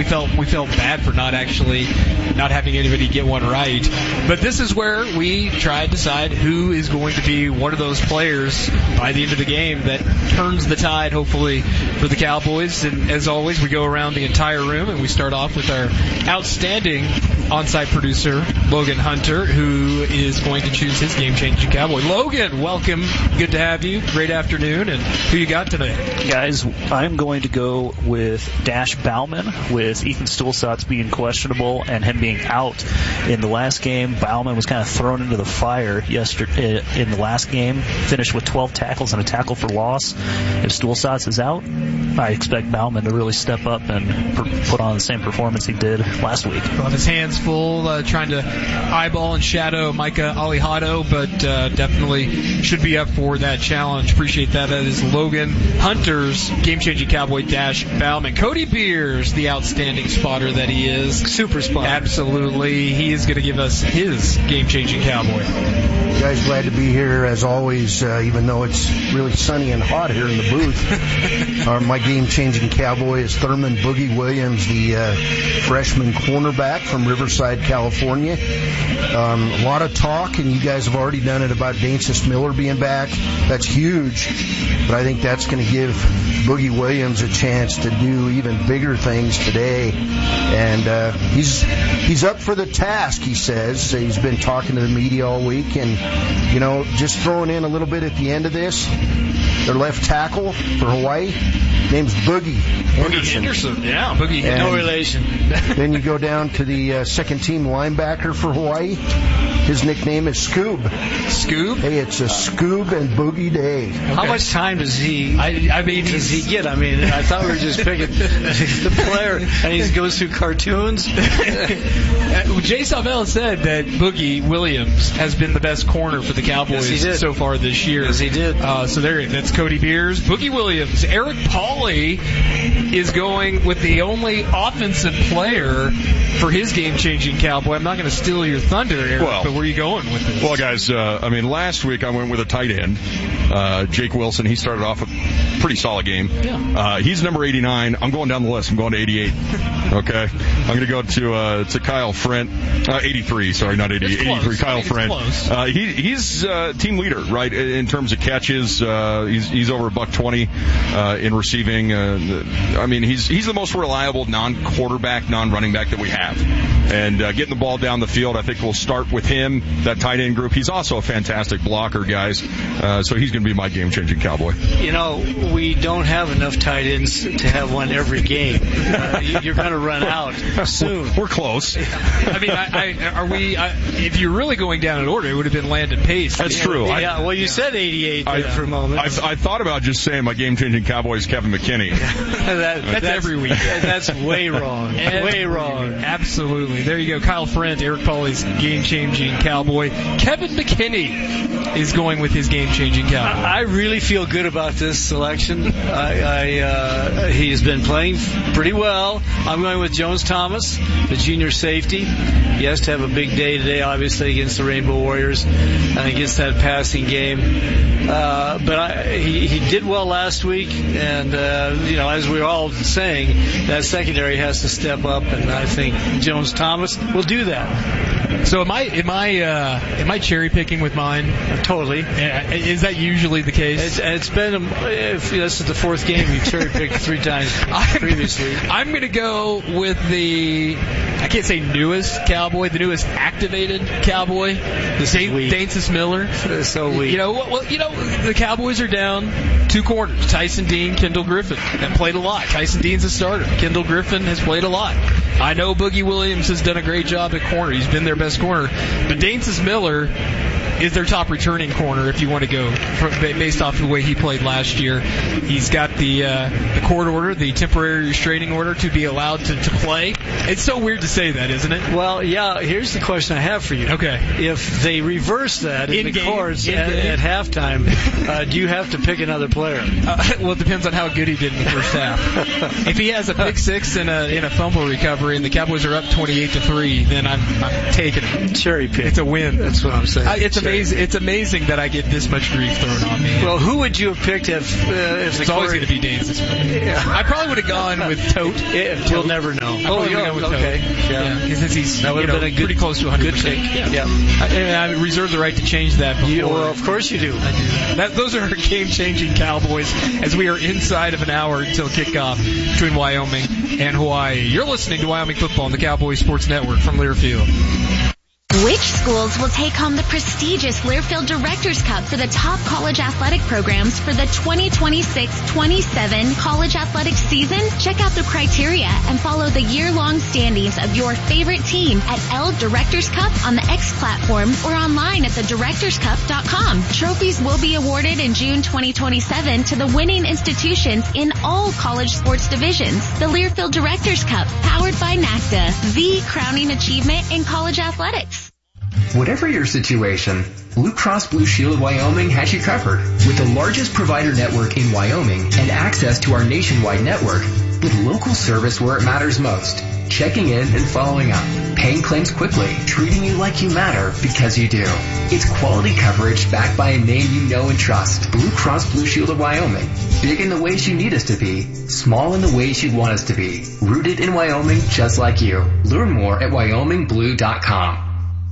we felt bad for not having anybody get one right. But this is where we try to decide who is going to be one of those players by the end of the game that turns the tide, hopefully, for the Cowboys. And as always, we go around the entire room, and we start off with our outstanding on-site producer, Logan Hunter, who is going to choose his game-changing Cowboy. Logan, welcome. Good to have you. Great afternoon. And who you got today? Guys, I'm going to go with Dash Bauman, with Ethan Stulsatz being questionable and him being out in the last game. Bauman was kind of thrown into the fire yesterday in the last game, finished with 12 tackles and a tackle for loss. If Stulsatz is out, I expect Bauman to really step up and put on the same performance he did last week. Well, his hands full, trying to eyeball and shadow Micah Alejado, but definitely should be up for that challenge. Appreciate that. That is Logan Hunter's game-changing Cowboy, Dash Bauman. Cody Beers, the outstanding spotter that he is. Super spotter. Absolutely. He is going to give us his game-changing Cowboy. Guys, glad to be here as always, even though it's really sunny and hot here in the booth. My game-changing Cowboy is Thurman Boogie Williams, the freshman cornerback from Riverside, California. A lot of talk, and you guys have already done it about Dances Miller being back. That's huge, but I think that's going to give Boogie Williams a chance to do even bigger things today. And he's up for the task, he says. He's been talking to the media all week, and, just throwing in a little bit at the end of this, their left tackle for Hawaii, name's Boogie Henderson. Yeah, Boogie. And no relation. Then you go down to the second-team linebacker for Hawaii. His nickname is Scoob. Scoob? Hey, it's a Scoob and Boogie day. Okay. How much time does he get? I thought we were just picking the player, and he goes through cartoons. Jay Salvell said that Boogie Williams has been the best corner for the Cowboys so far this year. Yes, he did. That's Cody Beers. Boogie Williams. Eric Pauley is going with the only offensive player for his game-changing Cowboy. I'm not going to steal your thunder, Eric, but where are you going with this? Well, guys, last week I went with a tight end, Jake Wilson. He started off a pretty solid game. Yeah. He's number 89. I'm going down the list. I'm going to 88. Okay. I'm going to go to Kyle Frent. 83. Sorry, not 88. 83. Kyle Frent. He's team leader, right, in terms of catches. He's over $120 in receiving. He's the most reliable non-quarterback, non-running back that we have. And getting the ball down the field, I think we'll start with him, that tight end group. He's also a fantastic blocker, guys. So he's going to be my game-changing Cowboy. We don't have enough tight ends to have one every game. You're going to run out soon. We're close. If you're really going down in order, it would have been Landon Pace. That's true. You said 88 for a moment. I thought about just saying my game-changing Cowboy is Kevin McKinney. That's every week. That's way wrong. Way wrong. Absolutely. There you go. Kyle Frent, Eric Pauley's game-changing Cowboy. Kevin McKinney is going with his game-changing Cowboy. I really feel good about this selection. He's been playing pretty well. I'm going with Jones Thomas, the junior safety. He has to have a big day today, obviously, against the Rainbow Warriors and against that passing game. But he did well last week, and as we're all saying, that secondary has to step up, and I think Jones Thomas will do that. So am I cherry picking with mine? Totally. Is that usually the case? It's been this is the fourth game you've cherry picked 3 times previously. I'm going to go with I can't say newest Cowboy, the newest activated Cowboy, Dances Miller. So weak. The Cowboys are down 2 corners. Tyson Dean, Kendall Griffin have played a lot. Tyson Dean's a starter. Kendall Griffin has played a lot. I know Boogie Williams has done a great job at corner. He's been their best corner. But Dances Miller is their top returning corner if you want to go based off the way he played last year. He's got the court order, the temporary restraining order to be allowed to play. It's so weird to say that, isn't it? Well, yeah, here's the question I have for you. Okay. If they reverse that in the course at halftime, do you have to pick another player? Well, it depends on how good he did in the first half. If he has a pick six and a fumble recovery and the Cowboys are up 28-3, then I'm taking it. Cherry pick. It's a win. That's what I'm saying. It's amazing. It's amazing that I get this much grief thrown on me. Well, who would you have picked if it's always going to be Danes this week? Yeah. I probably would have gone with Tote. We'll never know. I probably would have gone with Tote. Yeah. Since he's that would have been a pretty close to 100%. Good pick. Yeah. I reserve the right to change that before. Well, of course you do. I do. Those are game-changing Cowboys as we are inside of an hour until kickoff between Wyoming and Hawaii. You're listening to Wyoming Football on the Cowboys Sports Network from Learfield. Which schools will take home the prestigious Learfield Directors Cup for the top college athletic programs for the 2026-27 college athletic season? Check out the criteria and follow the year-long standings of your favorite team at L Directors Cup on the X platform or online at thedirectorscup.com. Trophies will be awarded in June 2027 to the winning institutions in all college sports divisions. The Learfield Directors Cup, powered by NACDA, the crowning achievement in college athletics. Whatever your situation, Blue Cross Blue Shield of Wyoming has you covered. With the largest provider network in Wyoming and access to our nationwide network, with local service where it matters most, checking in and following up, paying claims quickly, treating you like you matter because you do. It's quality coverage backed by a name you know and trust. Blue Cross Blue Shield of Wyoming. Big in the ways you need us to be, small in the ways you want us to be. Rooted in Wyoming just like you. Learn more at wyomingblue.com.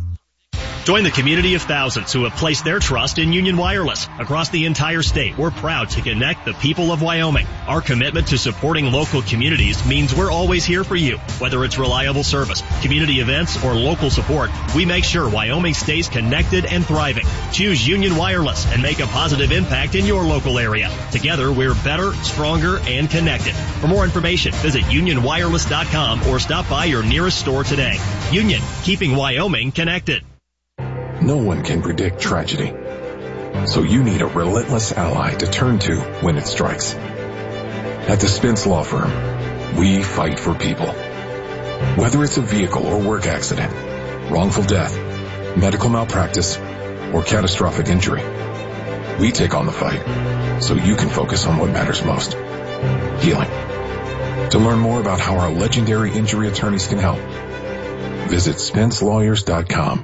Join the community of thousands who have placed their trust in Union Wireless. Across the entire state, we're proud to connect the people of Wyoming. Our commitment to supporting local communities means we're always here for you. Whether it's reliable service, community events, or local support, we make sure Wyoming stays connected and thriving. Choose Union Wireless and make a positive impact in your local area. Together, we're better, stronger, and connected. For more information, visit unionwireless.com or stop by your nearest store today. Union, keeping Wyoming connected. No one can predict tragedy, so you need a relentless ally to turn to when it strikes. At the Spence Law Firm, we fight for people. Whether it's a vehicle or work accident, wrongful death, medical malpractice, or catastrophic injury, we take on the fight so you can focus on what matters most: healing. To learn more about how our legendary injury attorneys can help, visit SpenceLawyers.com.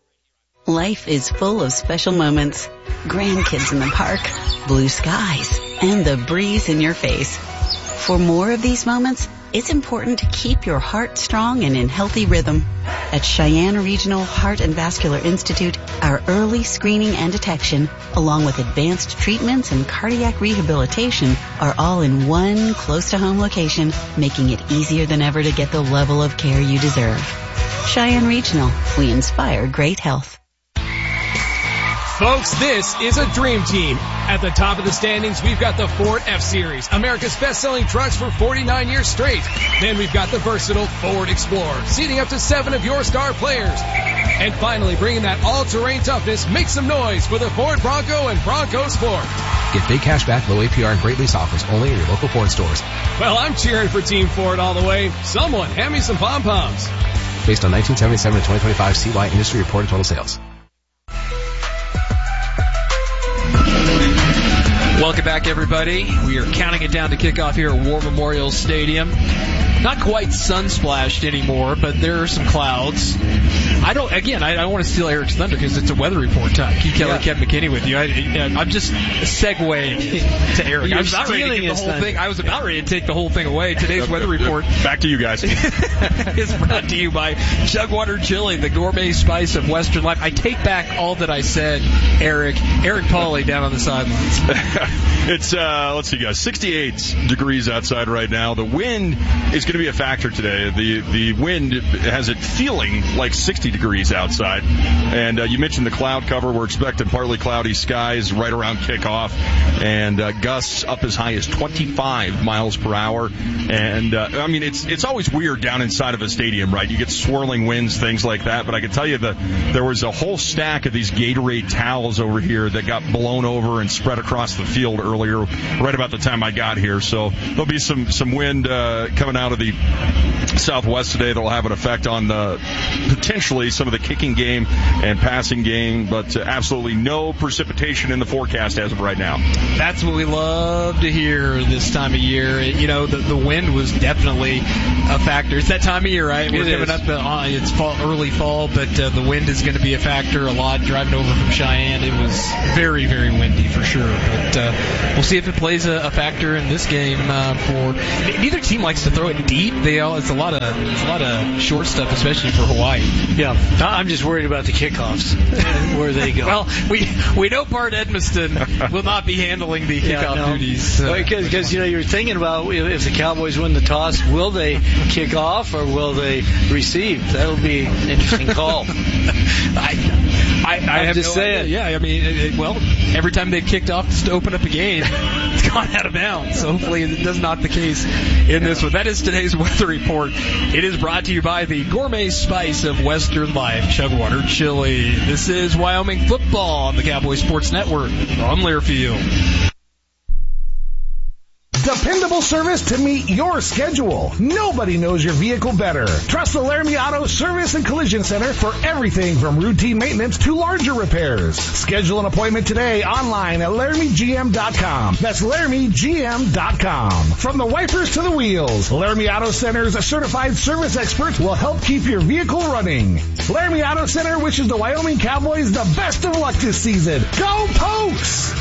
Life is full of special moments. Grandkids in the park, blue skies, and the breeze in your face. For more of these moments, it's important to keep your heart strong and in healthy rhythm. At Cheyenne Regional Heart and Vascular Institute, our early screening and detection, along with advanced treatments and cardiac rehabilitation, are all in one close-to-home location, making it easier than ever to get the level of care you deserve. Cheyenne Regional, we inspire great health. Folks, this is a dream team. At the top of the standings, we've got the Ford F-Series, America's best-selling trucks for 49 years straight. Then we've got the versatile Ford Explorer, seating up to 7 of your star players. And finally, bringing that all-terrain toughness, make some noise for the Ford Bronco and Bronco Sport. Get big cash back, low APR, and great lease offers only in your local Ford stores. Well, I'm cheering for Team Ford all the way. Someone hand me some pom-poms. Based on 1977 to 2025 CY industry reported total sales. Welcome back, everybody. We are counting it down to kickoff here at War Memorial Stadium. Not quite sun-splashed anymore, but there are some clouds. I don't want to steal Eric's thunder because it's a weather report time. Keith Kelly, Kevin McKinney with you. I'm just segueing to Eric. I was about ready to get the whole thing. I was about ready to take the whole thing away. Today's weather report. Back to you guys. is brought to you by Jugwater Chili, the gourmet spice of Western life. I take back all that I said, Eric. Eric Pauley down on the sidelines. It's, let's see, guys, 68 degrees outside right now. The wind is going to be a factor today. The wind has it feeling like 60 degrees outside. And you mentioned the cloud cover. We're expecting partly cloudy skies right around kickoff, and gusts up as high as 25 miles per hour. And I mean, it's always weird down inside of a stadium, right? You get swirling winds, things like that. But I can tell you that there was a whole stack of these Gatorade towels over here that got blown over and spread across the field earlier earlier, right about the time I got here. So there'll be some wind coming out of the southwest today that will have an effect on potentially some of the kicking game and passing game, but absolutely no precipitation in the forecast as of right now. That's what we love to hear this time of year. You know, the wind was definitely a factor. It's that time of year, right? We're coming up, it's early fall, but the wind is going to be a factor a lot. Driving over from Cheyenne, it was very, very windy for sure. But we'll see if it plays a factor in this game. For neither team likes to throw it deep. It's a lot of short stuff, especially for Hawaii. Yeah, I'm just worried about the kickoffs and where they go. Well, we know Bart Edmiston will not be handling the kickoff duties. Because you're thinking about if the Cowboys win the toss, will they kick off or will they receive? That'll be an interesting call. I have just saying. Idea. Yeah, I mean, every time they've kicked off just to open up a game, it's gone out of bounds. So hopefully that's not the case in this one. That is today's weather report. It is brought to you by the gourmet spice of Western life, Chugwater Chili. This is Wyoming football on the Cowboy Sports Network from Learfield. Dependable service to meet your schedule. Nobody knows your vehicle better. Trust the Laramie Auto Service and Collision Center for everything from routine maintenance to larger repairs. Schedule an appointment today online at LaramieGM.com. That's LaramieGM.com. From the wipers to the wheels, Laramie Auto Center's certified service experts will help keep your vehicle running. Laramie Auto Center wishes the Wyoming Cowboys the best of luck this season. Go Pokes!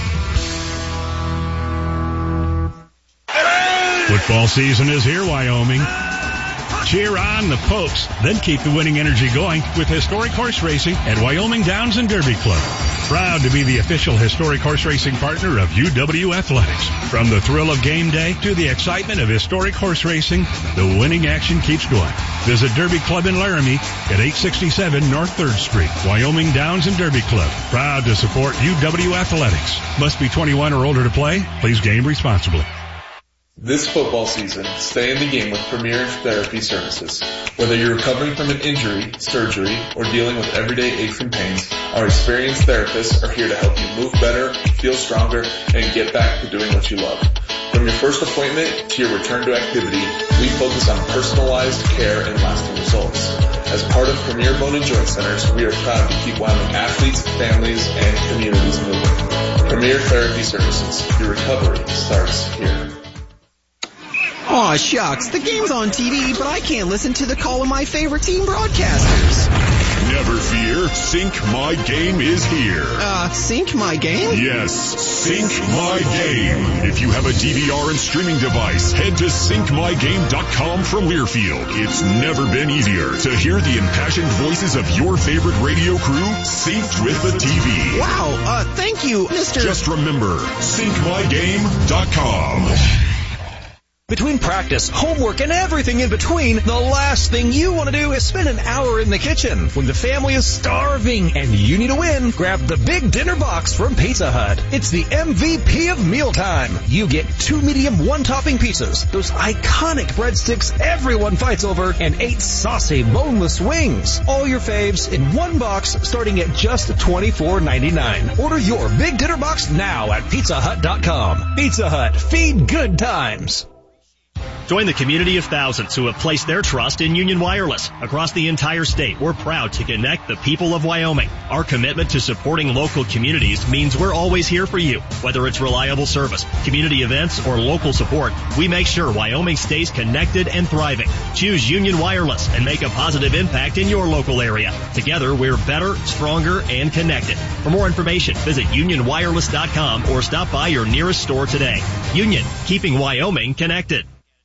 Football season is here, Wyoming. Cheer on the Pokes, then keep the winning energy going with historic horse racing at Wyoming Downs and Derby Club. Proud to be the official historic horse racing partner of UW Athletics. From the thrill of game day to the excitement of historic horse racing, the winning action keeps going. Visit Derby Club in Laramie at 867 North 3rd Street. Wyoming Downs and Derby Club. Proud to support UW Athletics. Must be 21 or older to play. Please game responsibly. This football season, stay in the game with Premier Therapy Services. Whether you're recovering from an injury, surgery, or dealing with everyday aches and pains, our experienced therapists are here to help you move better, feel stronger, and get back to doing what you love. From your first appointment to your return to activity, we focus on personalized care and lasting results. As part of Premier Bone and Joint Centers, we are proud to keep Wyoming athletes, families, and communities moving. Premier Therapy Services. Your recovery starts here. Aw, shucks. The game's on TV, but I can't listen to the call of my favorite team broadcasters. Never fear. Sync My Game is here. Sync My Game? Yes, Sync My Game. If you have a DVR and streaming device, head to syncmygame.com from Learfield. It's never been easier to hear the impassioned voices of your favorite radio crew synced with the TV. Wow, thank you, Mr. Just remember, syncmygame.com. Between practice, homework, and everything in between, the last thing you want to do is spend an hour in the kitchen. When the family is starving and you need a win, grab the big dinner box from Pizza Hut. It's the MVP of mealtime. You get 2 medium one-topping pizzas, those iconic breadsticks everyone fights over, and 8 saucy boneless wings. All your faves in one box starting at just $24.99. Order your big dinner box now at pizzahut.com. Pizza Hut. Feed good times. Join the community of thousands who have placed their trust in Union Wireless. Across the entire state, we're proud to connect the people of Wyoming. Our commitment to supporting local communities means we're always here for you. Whether it's reliable service, community events, or local support, we make sure Wyoming stays connected and thriving. Choose Union Wireless and make a positive impact in your local area. Together, we're better, stronger, and connected. For more information, visit unionwireless.com or stop by your nearest store today. Union, keeping Wyoming connected.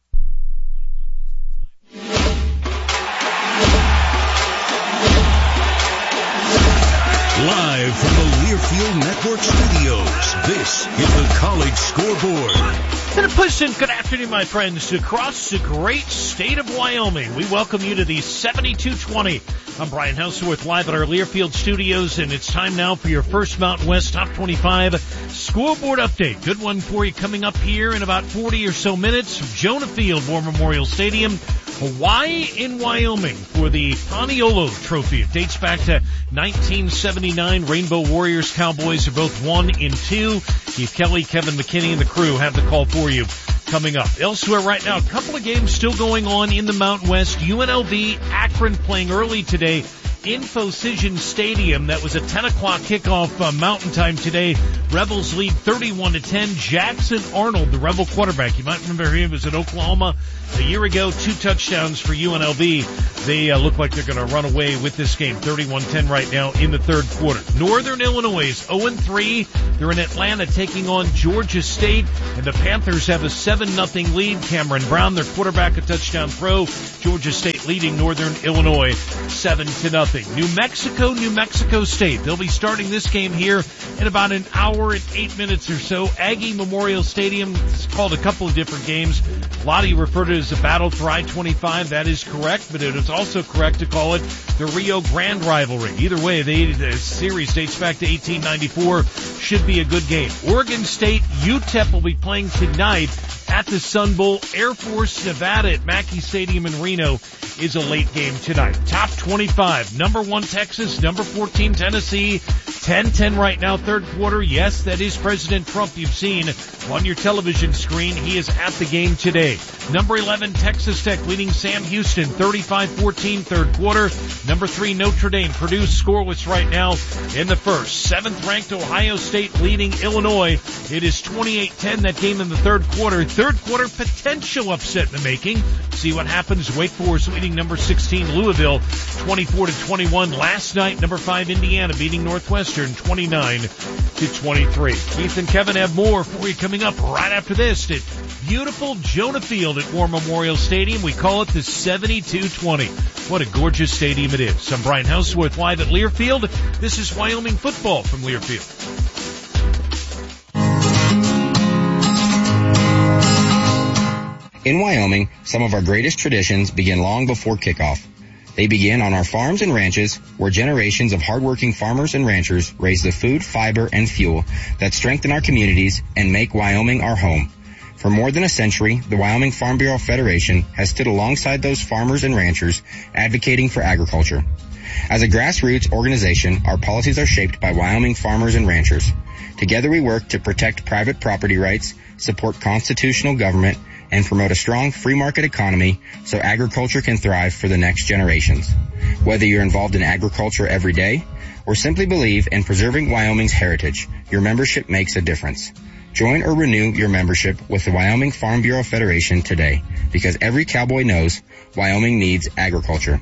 Live from the Learfield Network Studios, this is the College Scoreboard. And a pleasant good afternoon, my friends, across the great state of Wyoming. We welcome you to the 7220. I'm Brian Houseworth, live at our Learfield Studios, and it's time now for your First Mountain West Top 25 Scoreboard Update. Good one for you coming up here in about 40 or so minutes from Jonah Field, War Memorial Stadium. Hawaii in Wyoming for the Paniolo Trophy. It dates back to 1979. Rainbow Warriors Cowboys are both 1-2. Keith Kelly, Kevin McKinney, and the crew have the call for you coming up. Elsewhere right now, a couple of games still going on in the Mountain West. UNLV, Akron playing early today. Infocision Stadium. That was a 10 o'clock kickoff Mountain Time today. Rebels lead 31-10. Jackson Arnold, the Rebel quarterback. You might remember him. He was at Oklahoma a year ago. 2 touchdowns for UNLV. They look like they're going to run away with this game. 31-10 right now in the third quarter. Northern Illinois is 0-3. They're in Atlanta taking on Georgia State. And the Panthers have a 7-0 lead. Cameron Brown, their quarterback, a touchdown throw. Georgia State leading Northern Illinois 7-0. New Mexico State. They'll be starting this game here in about an hour and 8 minutes or so. Aggie Memorial Stadium. It's called a couple of different games. A lot of you refer to it as a battle for I-25. That is correct, but it is also correct to call it the Rio Grande rivalry. Either way, the series dates back to 1894. Should be a good game. Oregon State, UTEP will be playing tonight at the Sun Bowl. Air Force Nevada at Mackey Stadium in Reno is a late game tonight. Top 25. Number 1 Texas, number 14 Tennessee. 10-10 right now, third quarter. Yes, that is President Trump you've seen on your television screen. He is at the game today. Number 11 Texas Tech leading Sam Houston 35-14 third quarter. Number 3 Notre Dame. Purdue scoreless right now in the first. 7th ranked Ohio State leading Illinois. It is 28-10 that game in the third quarter. Third quarter potential upset in the making. See what happens. Wake Forest leading number 16 Louisville 24-21. Last night number 5 Indiana beating Northwestern 29-23. Keith and Kevin have more for you coming up right after this at beautiful Jonah Field at War Memorial Stadium. We call it the 7220. What a gorgeous stadium it is. I'm Brian Houseworth live at Learfield. This is Wyoming football from Learfield. In Wyoming, some of our greatest traditions begin long before kickoff. They begin on our farms and ranches, where generations of hardworking farmers and ranchers raise the food, fiber, and fuel that strengthen our communities and make Wyoming our home. For more than a century, the Wyoming Farm Bureau Federation has stood alongside those farmers and ranchers, advocating for agriculture. As a grassroots organization, our policies are shaped by Wyoming farmers and ranchers. Together we work to protect private property rights, support constitutional government, and promote a strong free market economy so agriculture can thrive for the next generations. Whether you're involved in agriculture every day or simply believe in preserving Wyoming's heritage, your membership makes a difference. Join or renew your membership with the Wyoming Farm Bureau Federation today, because every cowboy knows Wyoming needs agriculture.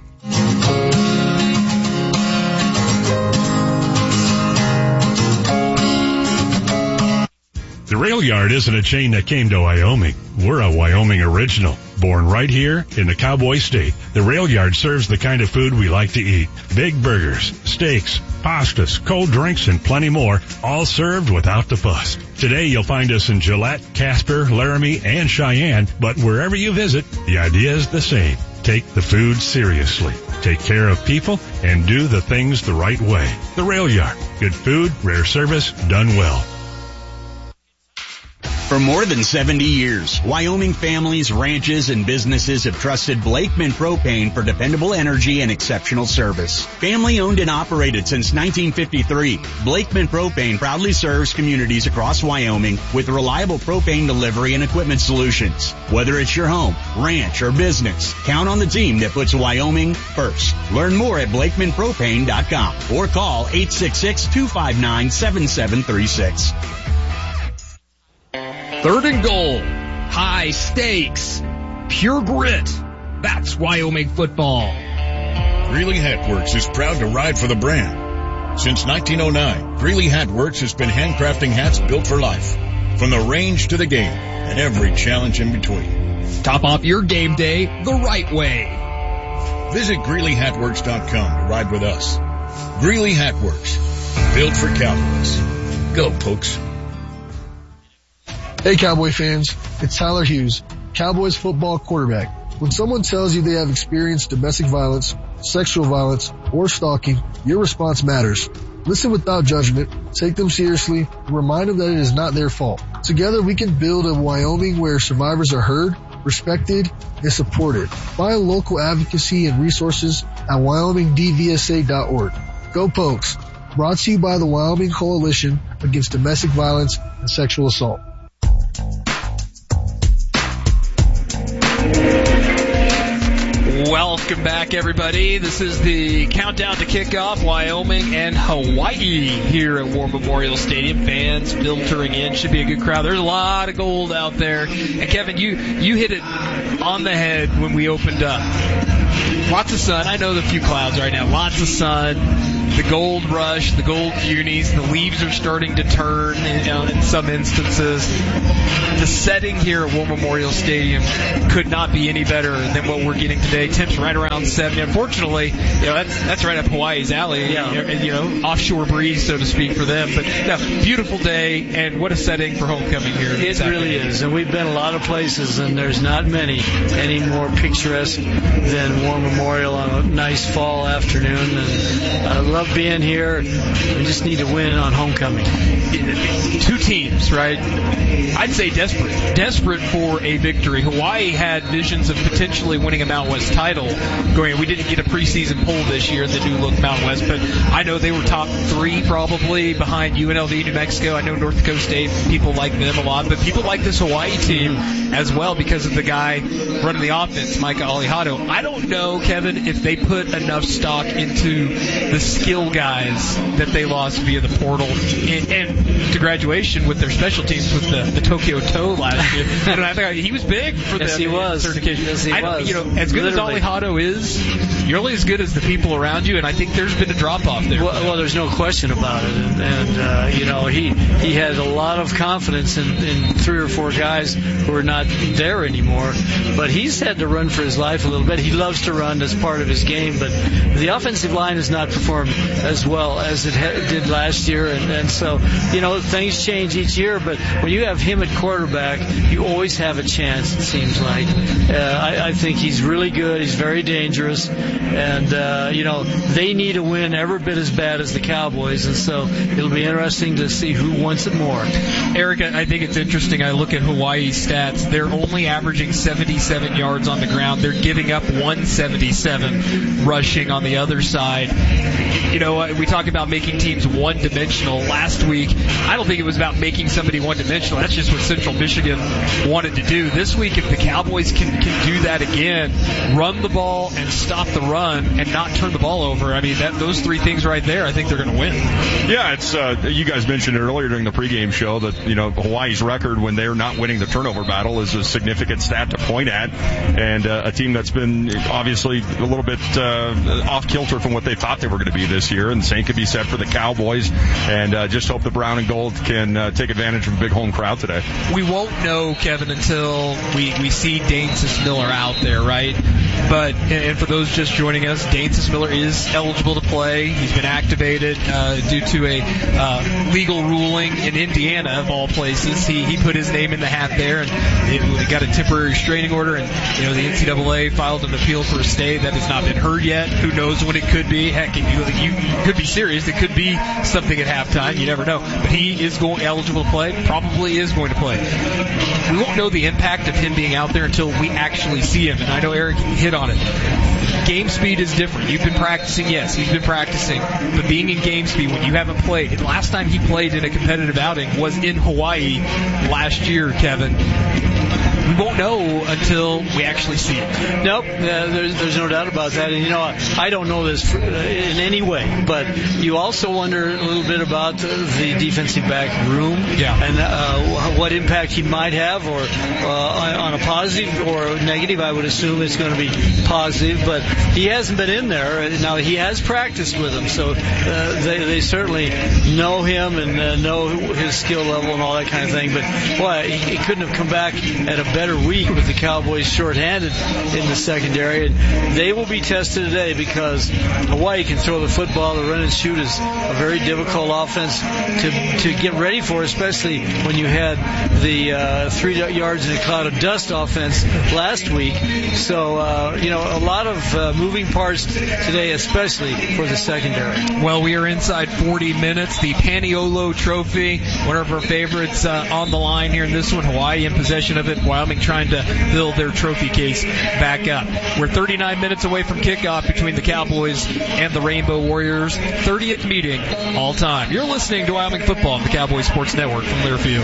The Rail Yard isn't a chain that came to Wyoming. We're a Wyoming original, born right here in the Cowboy State. The Rail Yard serves the kind of food we like to eat. Big burgers, steaks, pastas, cold drinks, and plenty more, all served without the fuss. Today you'll find us in Gillette, Casper, Laramie, and Cheyenne, but wherever you visit, the idea is the same. Take the food seriously. Take care of people and do the things the right way. The Rail Yard. Good food, rare service, done well. For more than 70 years, Wyoming families, ranches, and businesses have trusted Blakeman Propane for dependable energy and exceptional service. Family owned and operated since 1953, Blakeman Propane proudly serves communities across Wyoming with reliable propane delivery and equipment solutions. Whether it's your home, ranch, or business, count on the team that puts Wyoming first. Learn more at BlakemanPropane.com or call 866-259-7736. Third and goal. High stakes. Pure grit. That's Wyoming football. Greeley Hatworks is proud to ride for the brand. Since 1909, Greeley Hatworks has been handcrafting hats built for life. From the range to the game and every challenge in between. Top off your game day the right way. Visit GreeleyHatworks.com to ride with us. Greeley Hatworks. Built for Cowboys. Go, Pokes. Hey Cowboy fans, it's Tyler Hughes, Cowboys football quarterback. When someone tells you they have experienced domestic violence, sexual violence, or stalking, your response matters. Listen without judgment, take them seriously, and remind them that it is not their fault. Together we can build a Wyoming where survivors are heard, respected, and supported. Find local advocacy and resources at WyomingDVSA.org. Go Pokes! Brought to you by the Wyoming Coalition Against Domestic Violence and Sexual Assault. Welcome back, everybody. This is the countdown to kickoff, Wyoming and Hawaii here at War Memorial Stadium. Fans filtering in. Should be a good crowd. There's a lot of gold out there. And Kevin, you hit it on the head when we opened up. Lots of sun. I know the few clouds right now. Lots of sun. The gold rush, the gold unis, the leaves are starting to turn in some instances. The setting here at War Memorial Stadium could not be any better than what we're getting today. Temps right around 70. Unfortunately, that's right up Hawaii's alley. Offshore breeze, so to speak, for them. But beautiful day, and what a setting for homecoming here. It really is, and we've been a lot of places, and there's not many any more picturesque than War Memorial on a nice fall afternoon. And I love being here. We just need to win on homecoming. Two teams, right? I'd say desperate for a victory. Hawaii had visions of potentially winning a Mountain West title going. We didn't get a preseason poll this year in the new look Mountain West, but I know they were top 3 probably behind UNLV, New Mexico. I know North Dakota State, people like them a lot, but people like this Hawaii team as well because of the guy running the offense, Micah Alihado. I don't know, Kevin, if they put enough stock into the skill guys that they lost via the portal and to graduation with their special teams with the Tokyo Toe last year. And I think he was big for yes, them. He was. Certification. Yes, he was. As good Literally. as Alihado is, you're only as good as the people around you, and I think there's been a drop-off there. Well, there's no question about it. And he had a lot of confidence in 3 or 4 guys who are not there anymore. But he's had to run for his life a little bit. He loves to run as part of his game, but the offensive line has not performed as well as it did last year. And so, things change each year, but when you have him at quarterback, you always have a chance, it seems like. I think he's really good. He's very dangerous. And, they need a win every bit as bad as the Cowboys. And so it'll be interesting to see who wants it more. Eric, I think it's interesting. I look at Hawaii's stats. They're only averaging 77 yards on the ground. They're giving up 177 rushing on the other side. We talk about making teams one-dimensional. Last week, I don't think it was about making somebody one-dimensional. That's just what Central Michigan wanted to do. This week, if the Cowboys can do that again, run the ball and stop the run and not turn the ball over, those 3 things right there, I think they're going to win. Yeah, it's you guys mentioned it earlier during the pregame show that Hawaii's record when they're not winning the turnover battle is a significant stat to point at, and a team that's been obviously a little bit off kilter from what they thought they were going to be this year, and the same could be said for the Cowboys, and just hope the brown and gold can take advantage of a big home crowd today. We won't know, Kevin, until we see Dane Miller out there, right? But, and for those just joining us, Dane Miller is eligible to play. He's been activated due to a legal ruling in Indiana, of all places. He put his name in the hat there, and it got a temporary restraining order, and the NCAA filed an appeal for a stay that has not been heard yet. Who knows what it could be? Heck, you could be serious. It could be something at halftime. You never know. But he is eligible to play. Probably is going to play. We won't know the impact of him being out there until we actually see him. And I know Eric hit on it. Game speed is different. You've been practicing. Yes, he's been practicing. But being in game speed when you haven't played. The last time he played in a competitive outing was in Hawaii last year, Kevin. We won't know until we actually see it. Nope, there's no doubt about that. And I don't know this in any way, but you also wonder a little bit about the defensive back room, and what impact he might have, or on a positive or negative. I would assume it's going to be positive, but he hasn't been in there. Now he has practiced with them, so they certainly know him and know his skill level and all that kind of thing. But boy, he couldn't have come back at a better week with the Cowboys shorthanded in the secondary, and they will be tested today because Hawaii can throw the football. The run and shoot is a very difficult offense to get ready for, especially when you had the 3 yards in a cloud of dust offense last week. So a lot of moving parts today, especially for the secondary. Well, we are inside 40 minutes. The Paniolo Trophy, one of our favorites, on the line here in this one. Hawaii in possession of it. Wyoming Wyoming trying to build their trophy case back up. We're 39 minutes away from kickoff between the Cowboys and the Rainbow Warriors. 30th meeting all time. You're listening to Wyoming Football on the Cowboys Sports Network from Learfield.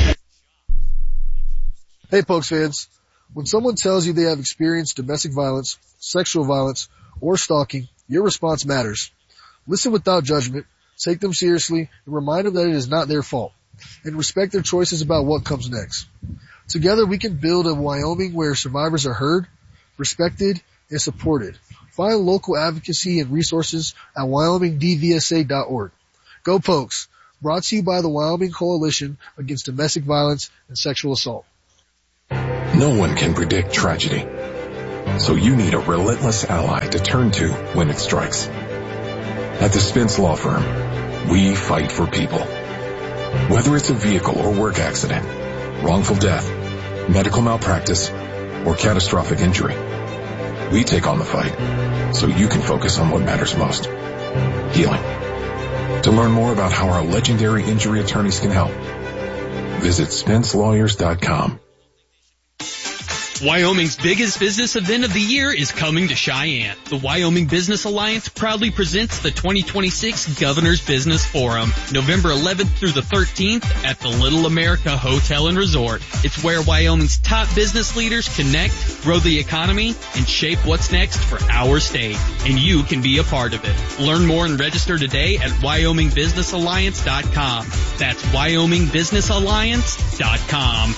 Hey, Pokes fans. When someone tells you they have experienced domestic violence, sexual violence, or stalking, your response matters. Listen without judgment, take them seriously, and remind them that it is not their fault, and respect their choices about what comes next. Together we can build a Wyoming where survivors are heard, respected, and supported. Find local advocacy and resources at wyomingdvsa.org. Go Pokes! Brought to you by the Wyoming Coalition Against Domestic Violence and Sexual Assault. No one can predict tragedy, so you need a relentless ally to turn to when it strikes. At the Spence Law Firm, we fight for people. Whether it's a vehicle or work accident, wrongful death, medical malpractice, or catastrophic injury, we take on the fight so you can focus on what matters most: healing. To learn more about how our legendary injury attorneys can help, visit SpenceLawyers.com. Wyoming's biggest business event of the year is coming to Cheyenne. The Wyoming Business Alliance proudly presents the 2026 Governor's Business Forum, November 11th through the 13th at the Little America Hotel and Resort. It's where Wyoming's top business leaders connect, grow the economy, and shape what's next for our state. And you can be a part of it. Learn more and register today at WyomingBusinessAlliance.com. That's WyomingBusinessAlliance.com.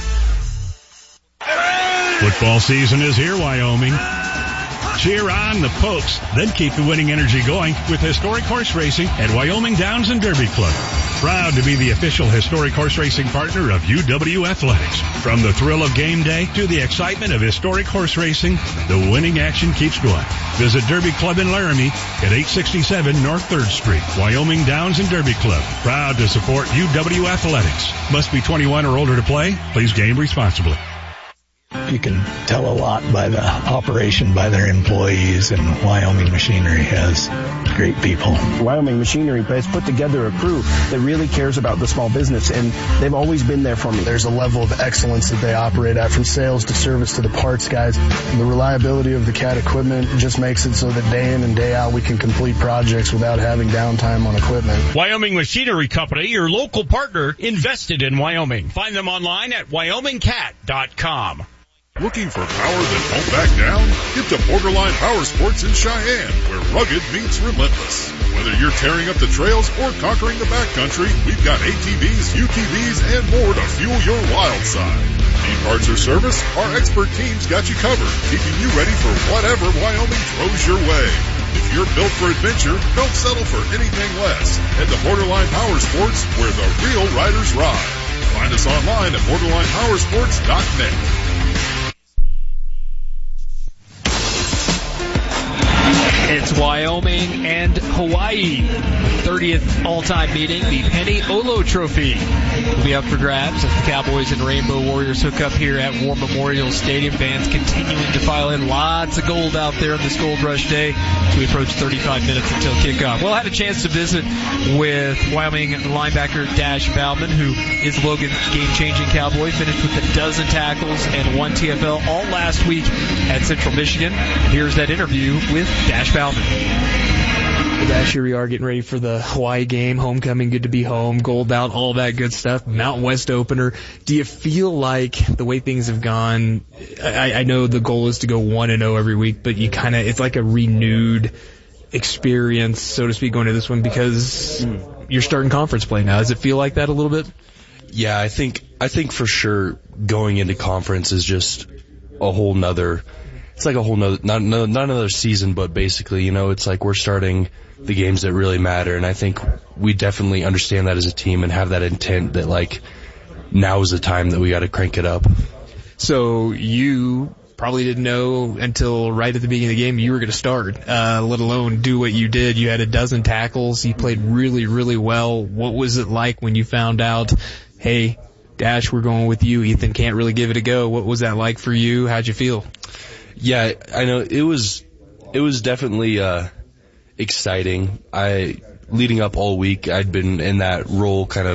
Football season is here, Wyoming. Cheer on the Pokes, then keep the winning energy going with historic horse racing at Wyoming Downs and Derby Club. Proud to be the official historic horse racing partner of UW Athletics. From the thrill of game day to the excitement of historic horse racing, the winning action keeps going. Visit Derby Club in Laramie at 867 North 3rd Street. Wyoming Downs and Derby Club. Proud to support UW Athletics. Must be 21 or older to play. Please game responsibly. You can tell a lot by the operation, by their employees, and Wyoming Machinery has great people. Wyoming Machinery has put together a crew that really cares about the small business, and they've always been there for me. There's a level of excellence that they operate at, from sales to service to the parts guys. The reliability of the CAT equipment just makes it so that day in and day out we can complete projects without having downtime on equipment. Wyoming Machinery Company, your local partner, invested in Wyoming. Find them online at WyomingCat.com. Looking for power that won't back down? Get to Borderline Power Sports in Cheyenne, where rugged meets relentless. Whether you're tearing up the trails or conquering the backcountry, we've got ATVs, UTVs, and more to fuel your wild side. Need parts or service? Our expert team's got you covered, keeping you ready for whatever Wyoming throws your way. If you're built for adventure, don't settle for anything less. Head to Borderline Power Sports, where the real riders ride. Find us online at borderlinepowersports.net. It's Wyoming and Hawaii. 30th all-time meeting, the Penny Olo Trophy, will be up for grabs as the Cowboys and Rainbow Warriors hook up here at War Memorial Stadium. Fans continuing to file in. Lots of gold out there on this Gold Rush Day as we approach 35 minutes until kickoff. Well, I had a chance to visit with Wyoming linebacker Dash Bauman, who is Logan's game-changing Cowboy. Finished with 12 tackles and 1 TFL all last week at Central Michigan. Here's that interview with Dash Bauman. Dash, here we are getting ready for the Hawaii game. Homecoming, good to be home. Gold Bout, all that good stuff. Mountain West opener. Do you feel like the way things have gone, I know the goal is to go 1-0 every week, but you kind of, it's like a renewed experience, so to speak, going to this one because you're starting conference play now. Does it feel like that a little bit? Yeah, I think for sure going into conference is just a whole nother, it's like a whole nother, not another season, but basically, you know, it's like we're starting the games that really matter. And I think we definitely understand that as a team and have that intent that, like, now is the time that we got to crank it up. So you probably didn't know until right at the beginning of the game you were going to start, let alone do what you did. You had 12 tackles. You played really, really well. What was it like when you found out, hey, Dash, we're going with you. Ethan can't really give it a go. What was that like for you? How'd you feel? Yeah, I know it was definitely exciting. Leading up all week, I'd been in that role kind of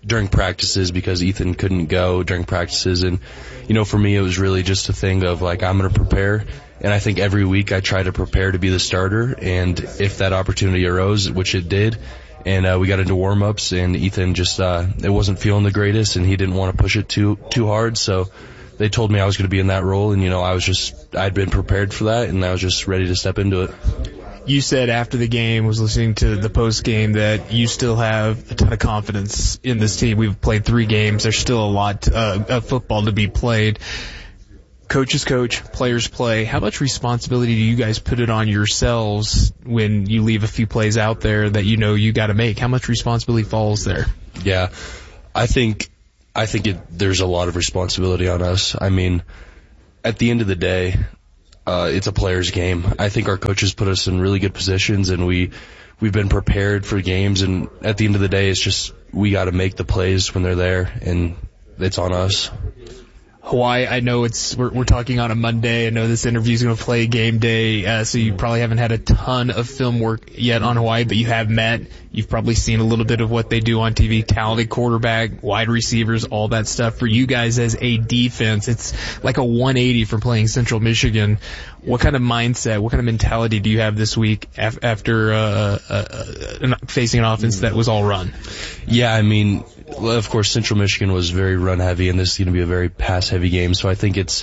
during practices because Ethan couldn't go during practices. And, for me, it was really just a thing of like, I'm going to prepare. And I think every week I try to prepare to be the starter. And if that opportunity arose, which it did, and we got into warm-ups, and Ethan just it wasn't feeling the greatest, and he didn't want to push it too hard. So they told me I was going to be in that role, and I'd been prepared for that, and I was just ready to step into it. You said after the game, was listening to the post game, that you still have a ton of confidence in this team. We've played 3 games. There's still a lot of football to be played. Coaches coach, players play. How much responsibility do you guys put it on yourselves when you leave a few plays out there that you got to make? How much responsibility falls there? Yeah, I think there's a lot of responsibility on us. I mean, at the end of the day, it's a player's game. I think our coaches put us in really good positions, and we've been prepared for games. And at the end of the day, it's just we got to make the plays when they're there, and it's on us. Hawaii, I know we're talking on a Monday. I know this interview is going to play game day, so you probably haven't had a ton of film work yet on Hawaii, but you have met. You've probably seen a little bit of what they do on TV, talented quarterback, wide receivers, all that stuff. For you guys as a defense, it's like a 180 from playing Central Michigan. What kind of mindset, what kind of mentality do you have this week after facing an offense that was all run? Yeah, I mean, of course, Central Michigan was very run-heavy, and this is going to be a very pass-heavy game. So I think it's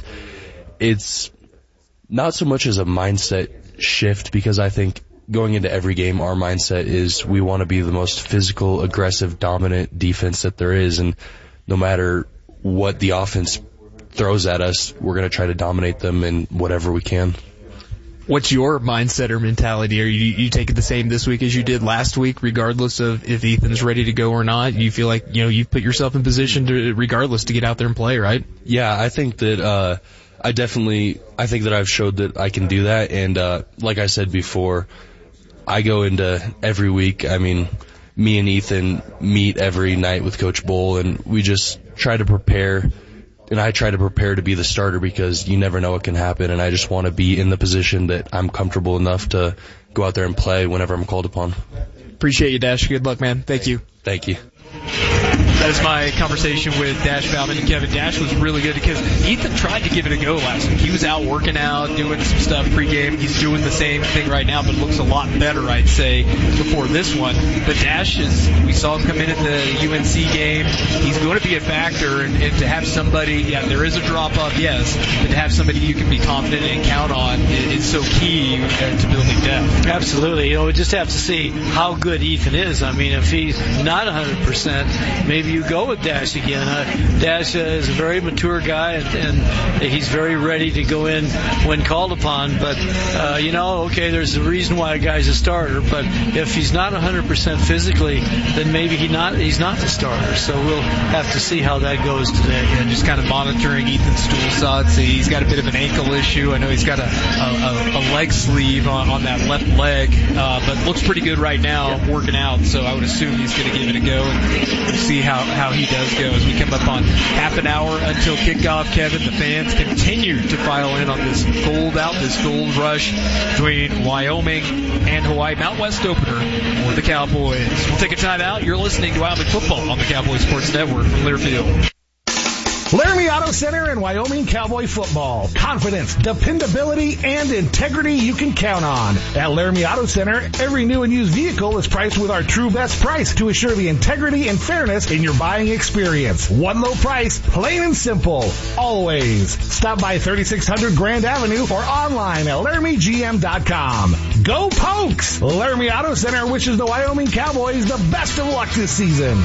not so much as a mindset shift, because I think going into every game, our mindset is we want to be the most physical, aggressive, dominant defense that there is, and no matter what the offense throws at us, we're going to try to dominate them in whatever we can. What's your mindset or mentality? Are you take it the same this week as you did last week, regardless of if Ethan's ready to go or not? You feel like, you've put yourself in position regardless to get out there and play, right? Yeah, I think that, I think that I've showed that I can do that. And, like I said before, I go into every week. I mean, me and Ethan meet every night with Coach Bull, and we just try to prepare. And I try to prepare to be the starter because you never know what can happen, and I just want to be in the position that I'm comfortable enough to go out there and play whenever I'm called upon. Appreciate you, Dash. Good luck, man. Thank you. Thank you. That is my conversation with Dash Bauman and Kevin. Dash was really good because Ethan tried to give it a go last week. He was out working out, doing some stuff pregame. He's doing the same thing right now, but looks a lot better, I'd say, before this one. But Dash we saw him come in at the UNC game. He's going to be a factor, and to have somebody, there is a drop-off, yes, but to have somebody you can be confident and count on is so key to building depth. Absolutely. We just have to see how good Ethan is. I mean, if he's not 100%, maybe you go with Dash again. Dash is a very mature guy, and he's very ready to go in when called upon. But, okay, there's a reason why a guy's a starter. But if he's not 100% physically, then maybe he's not the starter. So we'll have to see how that goes today. And just kind of monitoring Ethan's stool shots. He's got a bit of an ankle issue. I know he's got a leg sleeve on that left leg, but looks pretty good right now working out. So I would assume he's going to give it a go, and we'll see how he does go as we come up on half an hour until kickoff. Kevin, the fans continue to file in on this gold rush between Wyoming and Hawaii. Mount West opener for the Cowboys. We'll take a time out. You're listening to Wyoming Football on the Cowboys Sports Network from Learfield. Laramie Auto Center and Wyoming Cowboy Football. Confidence, dependability, and integrity you can count on. At Laramie Auto Center, every new and used vehicle is priced with our true best price to assure the integrity and fairness in your buying experience. One low price, plain and simple. Always. Stop by 3600 Grand Avenue or online at LaramieGM.com. Go Pokes! Laramie Auto Center wishes the Wyoming Cowboys the best of luck this season.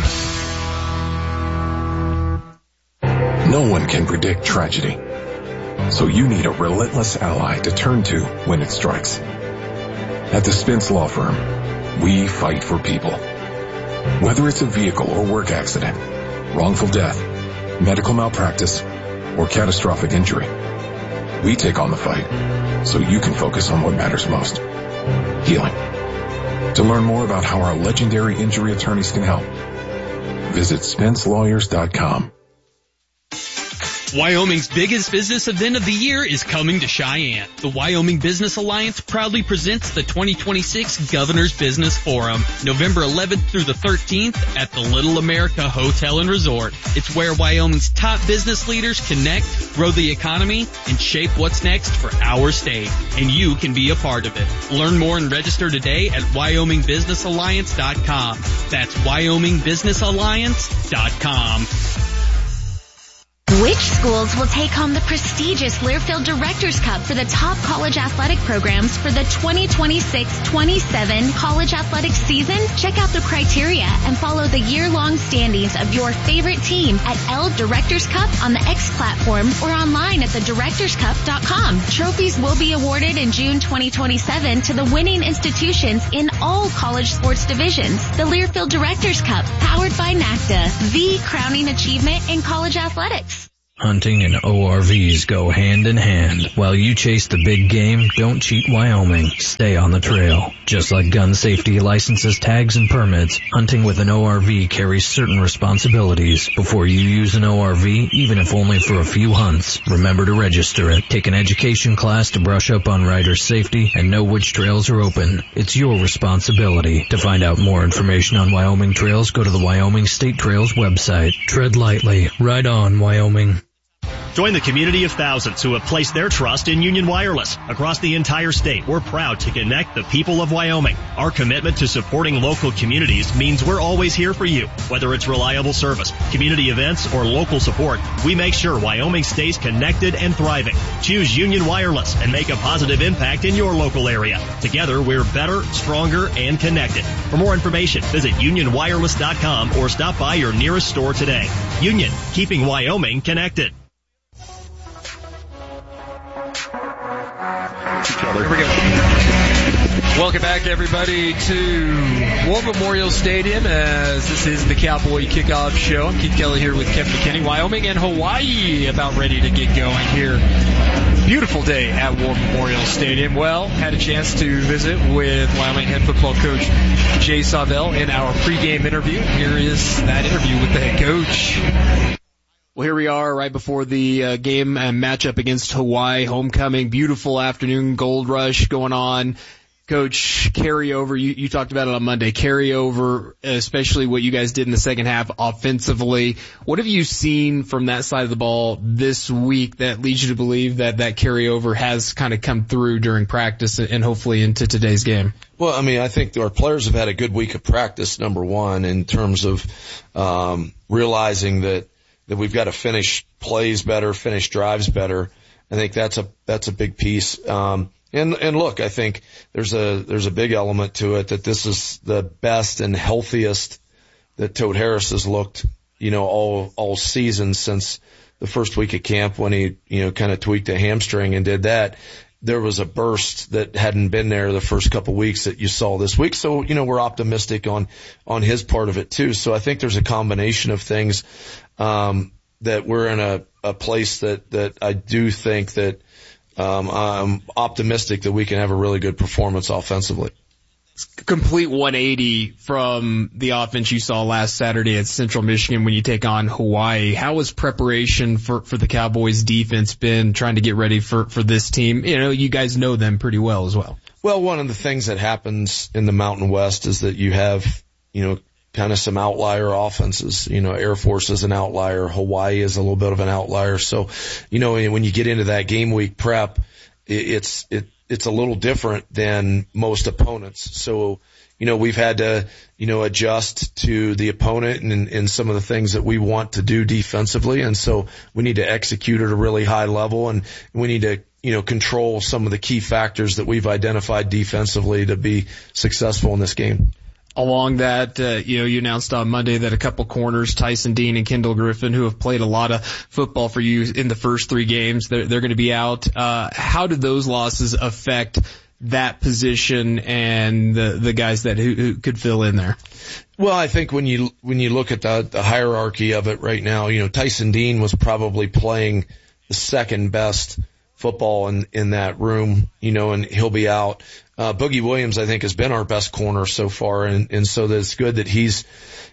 No one can predict tragedy, so you need a relentless ally to turn to when it strikes. At the Spence Law Firm, we fight for people. Whether it's a vehicle or work accident, wrongful death, medical malpractice, or catastrophic injury, we take on the fight so you can focus on what matters most: healing. To learn more about how our legendary injury attorneys can help, visit SpenceLawyers.com. Wyoming's biggest business event of the year is coming to Cheyenne. The Wyoming Business Alliance proudly presents the 2026 Governor's Business Forum, November 11th through the 13th at the Little America Hotel and Resort. It's where Wyoming's top business leaders connect, grow the economy, and shape what's next for our state. And you can be a part of it. Learn more and register today at WyomingBusinessAlliance.com. That's WyomingBusinessAlliance.com. Which schools will take home the prestigious Learfield Directors Cup for the top college athletic programs for the 2026-27 college athletics season? Check out the criteria and follow the year-long standings of your favorite team at L Directors Cup on the X platform or online at thedirectorscup.com. Trophies will be awarded in June 2027 to the winning institutions in all college sports divisions. The Learfield Directors Cup, powered by NACDA, the crowning achievement in college athletics. Hunting and ORVs go hand in hand. While you chase the big game, don't cheat Wyoming. Stay on the trail. Just like gun safety licenses, tags, and permits, hunting with an ORV carries certain responsibilities. Before you use an ORV, even if only for a few hunts, remember to register it. Take an education class to brush up on rider safety and know which trails are open. It's your responsibility. To find out more information on Wyoming trails, go to the Wyoming State Trails website. Tread lightly. Ride on, Wyoming. Join the community of thousands who have placed their trust in Union Wireless. Across the entire state, we're proud to connect the people of Wyoming. Our commitment to supporting local communities means we're always here for you. Whether it's reliable service, community events, or local support, we make sure Wyoming stays connected and thriving. Choose Union Wireless and make a positive impact in your local area. Together, we're better, stronger, and connected. For more information, visit unionwireless.com or stop by your nearest store today. Union, keeping Wyoming connected. Here we go. Welcome back, everybody, to War Memorial Stadium, as this is the Cowboy Kickoff Show. I'm Keith Kelly here with Kevin McKinney. Wyoming and Hawaii about ready to get going here. Beautiful day at War Memorial Stadium. Well, had a chance to visit with Wyoming head football coach Jay Sawvell in our pregame interview. Here is that interview with the head coach. Well, here we are right before the game and matchup against Hawaii. Homecoming, beautiful afternoon, gold rush going on. Coach, carryover, you talked about it on Monday, carryover, especially what you guys did in the second half offensively. What have you seen from that side of the ball this week that leads you to believe that carryover has kind of come through during practice and hopefully into today's game? Well, I mean, I think our players have had a good week of practice, number one, in terms of realizing that we've got to finish plays better, finish drives better. I think that's a big piece. And look, I think there's a big element to it that this is the best and healthiest that Toad Harris has looked, all season since the first week of camp when he, kind of tweaked a hamstring and did that. There was a burst that hadn't been there the first couple weeks that you saw this week. So, we're optimistic on his part of it too. So I think there's a combination of things, that we're in a place that I do think that, I'm optimistic that we can have a really good performance offensively. Complete 180 from the offense you saw last Saturday at Central Michigan when you take on Hawaii. How has preparation for the Cowboys defense been trying to get ready for this team? You guys know them pretty well as well. Well, one of the things that happens in the Mountain West is that you have, kind of some outlier offenses. Air Force is an outlier. Hawaii is a little bit of an outlier. So, when you get into that game week prep, it's a little different than most opponents. So, we've had to, adjust to the opponent and some of the things that we want to do defensively. And so we need to execute at a really high level, and we need to, control some of the key factors that we've identified defensively to be successful in this game. Along that, you announced on Monday that a couple corners, Tyson Dean and Kendall Griffin, who have played a lot of football for you in the first three games, they're going to be out. How did those losses affect that position and the guys who could fill in there? Well, I think when you look at the hierarchy of it right now, Tyson Dean was probably playing the second best football in that room, and he'll be out. Boogie Williams, I think, has been our best corner so far, and so that's good that he's,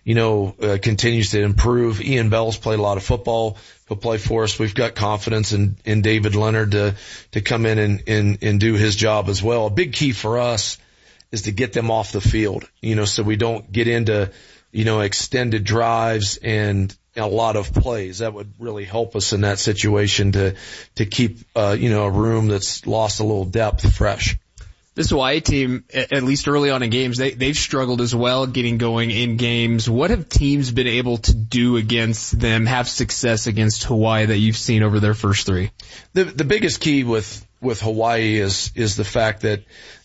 continues to improve. Ian Bell's played a lot of football. He'll play for us. We've got confidence in David Leonard to come in and do his job as well. A big key for us is to get them off the field, so we don't get into, extended drives and a lot of plays. That would really help us in that situation to keep, a room that's lost a little depth fresh. This Hawaii team, at least early on in games, they've struggled as well getting going in games. What have teams been able to do against them, have success against Hawaii that you've seen over their first three? The biggest key with Hawaii is the fact that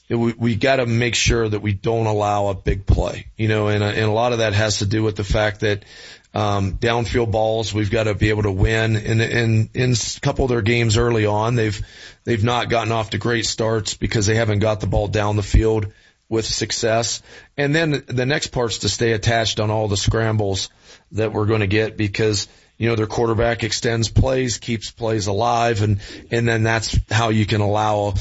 we got to make sure that we don't allow a big play, and a lot of that has to do with the fact that downfield balls we've got to be able to win. In a couple of their games early on, they've not gotten off to great starts because they haven't got the ball down the field with success. And then the next part's to stay attached on all the scrambles that we're going to get because their quarterback extends plays, keeps plays alive, and then that's how you can allow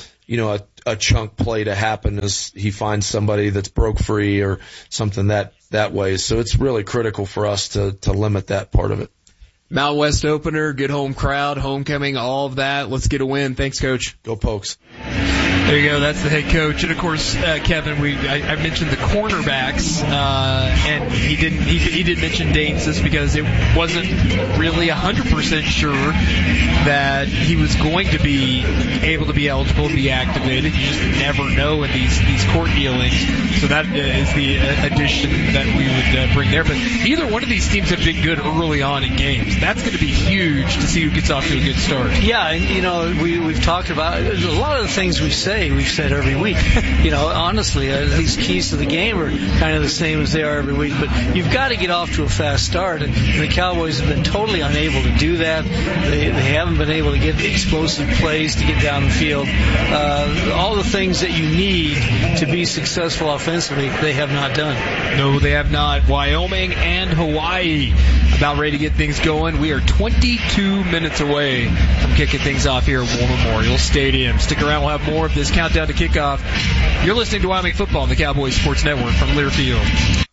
a chunk play to happen as he finds somebody that's broke free or something that way. So it's really critical for us to limit that part of it. Mountain West opener, good home crowd, homecoming, all of that. Let's get a win. Thanks, Coach. Go Pokes. There you go. That's the head coach. And of course, Kevin, I mentioned the cornerbacks, and he did mention dates just because it wasn't really 100% sure that he was going to be able to be eligible to be activated. You just never know in these court dealings. So that is the addition that we would bring there. But either one of these teams have been good early on in games. That's going to be huge to see who gets off to a good start. Yeah, and we've talked about a lot of the things we've said every week. Honestly, these keys to the game are kind of the same as they are every week. But you've got to get off to a fast start, and the Cowboys have been totally unable to do that. They haven't been able to get explosive plays to get down the field. All the things that you need to be successful offensively, they have not done. No, they have not. Wyoming and Hawaii about ready to get things going. We are 22 minutes away from kicking things off here at War Memorial Stadium. Stick around. We'll have more of this countdown to kickoff. You're listening to Wyoming Football on the Cowboys Sports Network from Learfield.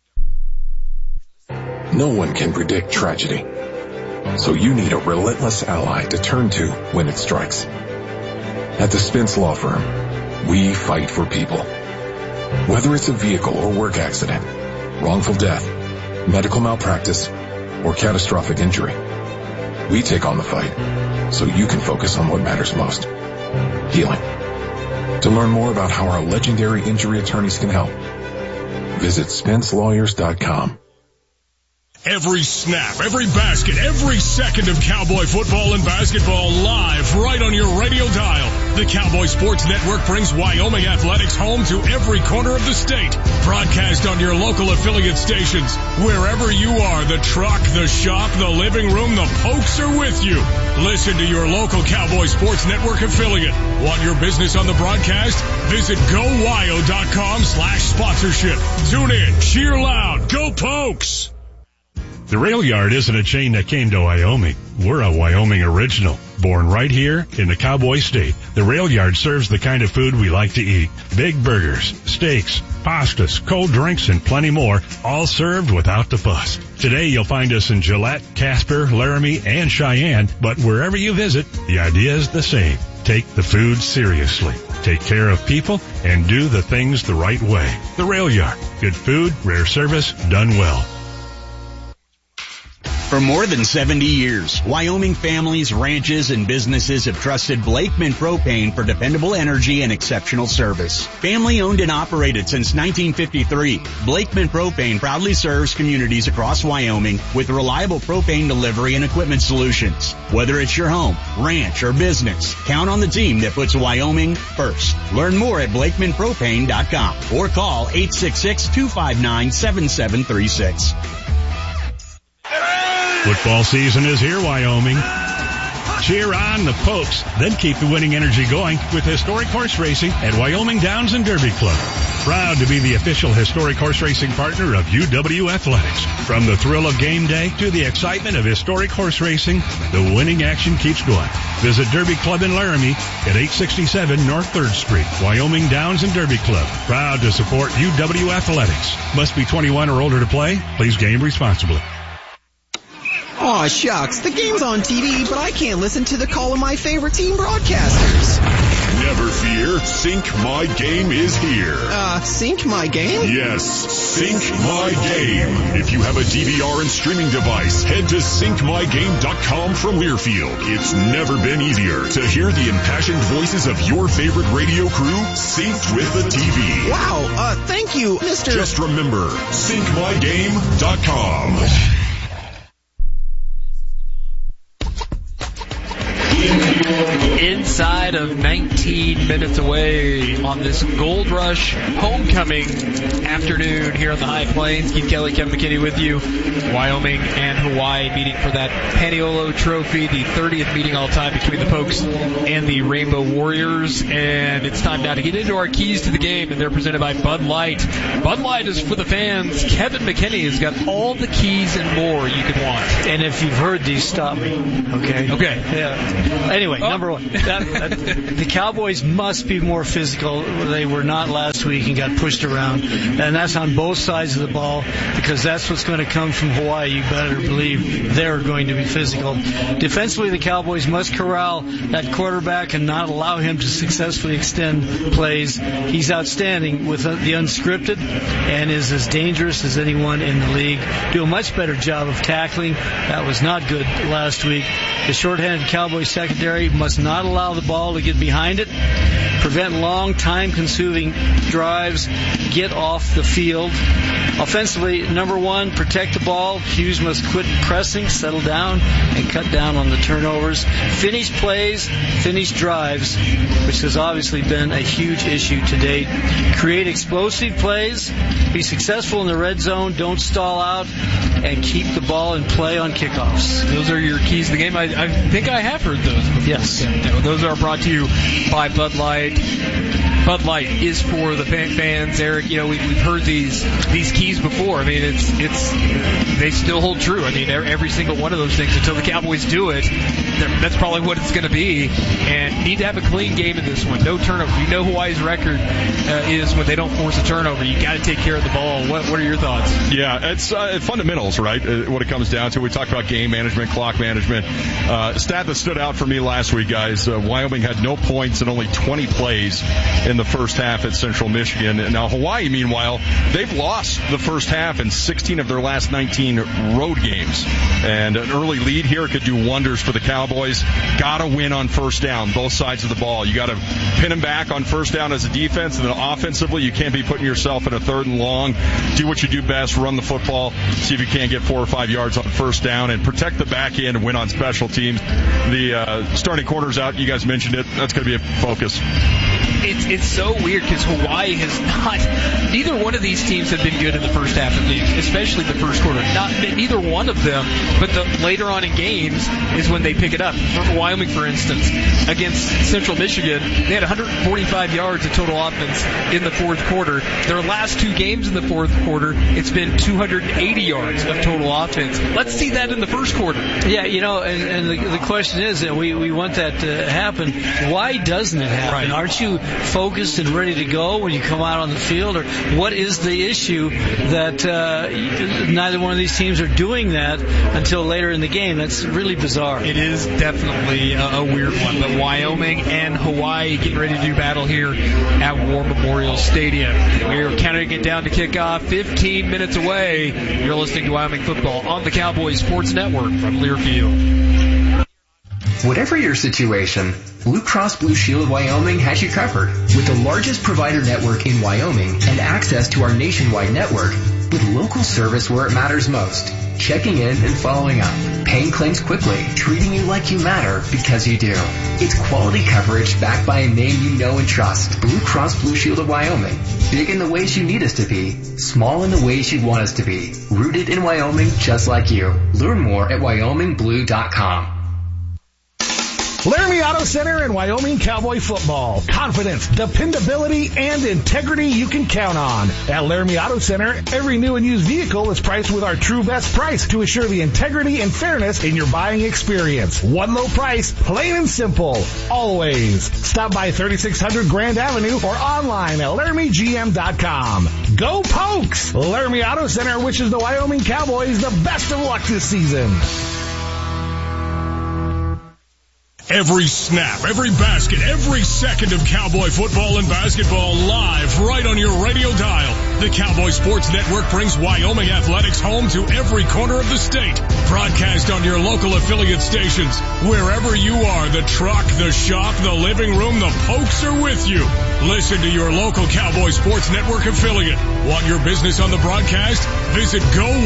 No one can predict tragedy, so you need a relentless ally to turn to when it strikes. At the Spence Law Firm, we fight for people. Whether it's a vehicle or work accident, wrongful death, medical malpractice, or catastrophic injury, we take on the fight so you can focus on what matters most: healing. To learn more about how our legendary injury attorneys can help, visit SpenceLawyers.com. Every snap, every basket, every second of Cowboy football and basketball live right on your radio dial. The Cowboy Sports Network brings Wyoming athletics home to every corner of the state. Broadcast on your local affiliate stations. Wherever you are, the truck, the shop, the living room, the Pokes are with you. Listen to your local Cowboy Sports Network affiliate. Want your business on the broadcast? Visit GoWyo.com/sponsorship. Tune in, cheer loud, go Pokes! The Rail Yard isn't a chain that came to Wyoming. We're a Wyoming original, born right here in the Cowboy State. The Rail Yard serves the kind of food we like to eat. Big burgers, steaks, pastas, cold drinks, and plenty more, all served without the fuss. Today you'll find us in Gillette, Casper, Laramie, and Cheyenne, but wherever you visit, the idea is the same. Take the food seriously. Take care of people and do the things the right way. The Rail Yard. Good food, rare service, done well. For more than 70 years, Wyoming families, ranches, and businesses have trusted Blakeman Propane for dependable energy and exceptional service. Family owned and operated since 1953, Blakeman Propane proudly serves communities across Wyoming with reliable propane delivery and equipment solutions. Whether it's your home, ranch, or business, count on the team that puts Wyoming first. Learn more at BlakemanPropane.com or call 866-259-7736. Football season is here, Wyoming. Cheer on the Pokes, then keep the winning energy going with historic horse racing at Wyoming Downs and Derby Club. Proud to be the official historic horse racing partner of UW Athletics. From the thrill of game day to the excitement of historic horse racing, the winning action keeps going. Visit Derby Club in Laramie at 867 North 3rd Street. Wyoming Downs and Derby Club. Proud to support UW Athletics. Must be 21 or older to play. Please game responsibly. Aw, shucks. The game's on TV, but I can't listen to the call of my favorite team broadcasters. Never fear, Sync My Game is here. Sync My Game? Yes, Sync My Game. If you have a DVR and streaming device, head to syncmygame.com from Learfield. It's never been easier to hear the impassioned voices of your favorite radio crew synced with the TV. Wow, thank you, Mr. Just remember, syncmygame.com. Inside of 19 minutes away on this Gold Rush homecoming afternoon here on the High Plains. Keith Kelly, Kevin McKinney with you. Wyoming and Hawaii meeting for that Paniolo Trophy, the 30th meeting all time between the Pokes and the Rainbow Warriors. And it's time now to get into our keys to the game, and they're presented by Bud Light. Bud Light is for the fans. Kevin McKinney has got all the keys and more you could want. And if you've heard these, stop me. Okay? Okay. Yeah. Anyway, number one, the Cowboys must be more physical. They were not last week and got pushed around. And that's on both sides of the ball, because that's what's going to come from Hawaii. You better believe they're going to be physical. Defensively, the Cowboys must corral that quarterback and not allow him to successfully extend plays. He's outstanding with the unscripted and is as dangerous as anyone in the league. Do a much better job of tackling. That was not good last week. The shorthanded Cowboys secondary must not allow the ball to get behind it, prevent long, time-consuming drives, get off the field. Offensively, number one, protect the ball. Hughes must quit pressing, settle down, and cut down on the turnovers. Finish plays, finish drives, which has obviously been a huge issue to date. Create explosive plays, be successful in the red zone, don't stall out, and keep the ball in play on kickoffs. Those are your keys to the game. I think I have heard those before. Yes. Yeah, those are brought to you by Bud Light. Bud Light is for the fans, Eric. You know, we've heard these keys before. I mean, it's they still hold true. I mean, every single one of those things, until the Cowboys do it, that's probably what it's going to be. And need to have a clean game in this one. No turnover. You know Hawaii's record is when they don't force a turnover. You got to take care of the ball. What are your thoughts? Yeah, it's fundamentals, right? What it comes down to. We talked about game management, clock management. Stat that stood out for me last week, guys. Wyoming had no points and only 20 plays in the first half at Central Michigan. Now Hawaii, meanwhile, they've lost the first half in 16 of their last 19 road games. And an early lead here could do wonders for the Cowboys. Got to win on first down, both sides of the ball. You got to pin them back on first down as a defense, and then offensively, you can't be putting yourself in a third and long. Do what you do best, run the football, see if you can't get 4 or 5 yards on first down, and protect the back end and win on special teams. The starting corners out, you guys mentioned it. That's going to be a focus. It's so weird because Hawaii has not. Neither one of these teams have been good in the first half of games, especially the first quarter. Neither one of them, but later on in games is when they pick it up. For Wyoming, for instance, against Central Michigan, they had 145 yards of total offense in the fourth quarter. Their last 2 games in the fourth quarter, it's been 280 yards of total offense. Let's see that in the first quarter. Yeah, you know, and the question is that we want that to happen. Why doesn't it happen? Right. Aren't you focused and ready to go when you come out on the field? Or what is the issue that neither one of these teams are doing that until later in the game? That's really bizarre. It is definitely a weird one. But Wyoming and Hawaii getting ready to do battle here at War Memorial Stadium. We're counting it down to kickoff, 15 minutes away. You're listening to Wyoming football on the Cowboys Sports Network from Learfield. Whatever your situation, Blue Cross Blue Shield of Wyoming has you covered. With the largest provider network in Wyoming and access to our nationwide network, with local service where it matters most, checking in and following up, paying claims quickly, treating you like you matter because you do. It's quality coverage backed by a name you know and trust. Blue Cross Blue Shield of Wyoming. Big in the ways you need us to be, small in the ways you want us to be. Rooted in Wyoming just like you. Learn more at wyomingblue.com. Laramie Auto Center and Wyoming Cowboy Football. Confidence, dependability, and integrity you can count on. At Laramie Auto Center, every new and used vehicle is priced with our true best price to assure the integrity and fairness in your buying experience. One low price, plain and simple, always. Stop by 3600 Grand Avenue or online at LaramieGM.com. Go Pokes! Laramie Auto Center wishes the Wyoming Cowboys the best of luck this season. Every snap, every basket, every second of Cowboy football and basketball live right on your radio dial. The Cowboy Sports Network brings Wyoming athletics home to every corner of the state. Broadcast on your local affiliate stations. Wherever you are, the truck, the shop, the living room, the Pokes are with you. Listen to your local Cowboy Sports Network affiliate. Want your business on the broadcast? Visit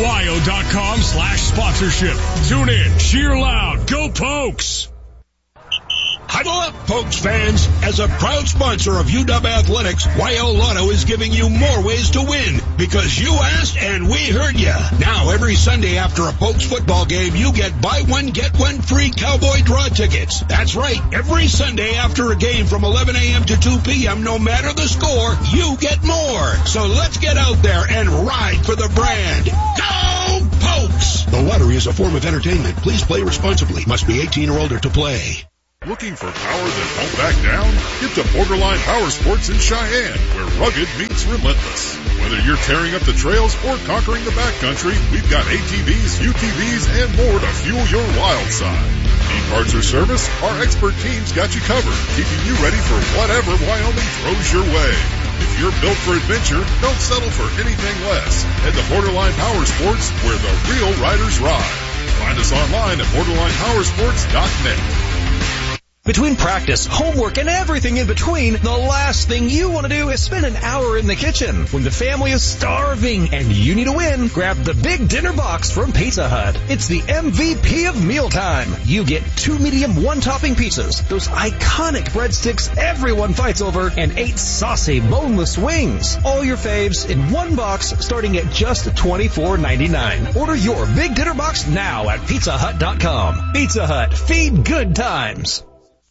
GoWyo.com/sponsorship. Tune in, cheer loud, go Pokes! Huddle up, Pokes fans. As a proud sponsor of UW Athletics, YO Lotto is giving you more ways to win because you asked and we heard you. Now, every Sunday after a Pokes football game, you get buy one, get one free Cowboy draw tickets. That's right. Every Sunday after a game from 11 a.m. to 2 p.m., no matter the score, you get more. So let's get out there and ride for the brand. Go Pokes! The lottery is a form of entertainment. Please play responsibly. Must be 18 or older to play. Looking for power that won't back down? Get to Borderline Power Sports in Cheyenne, where rugged meets relentless. Whether you're tearing up the trails or conquering the backcountry, we've got ATVs, UTVs, and more to fuel your wild side. Need parts or service? Our expert team's got you covered, keeping you ready for whatever Wyoming throws your way. If you're built for adventure, don't settle for anything less. Head to Borderline Power Sports, where the real riders ride. Find us online at borderlinepowersports.net. Between practice, homework, and everything in between, the last thing you want to do is spend an hour in the kitchen. When the family is starving and you need a win, grab the Big Dinner Box from Pizza Hut. It's the MVP of mealtime. You get 2 medium 1-topping pizzas, those iconic breadsticks everyone fights over, and 8 saucy boneless wings. All your faves in one box starting at just $24.99. Order your Big Dinner Box now at PizzaHut.com. Pizza Hut. Feed good times.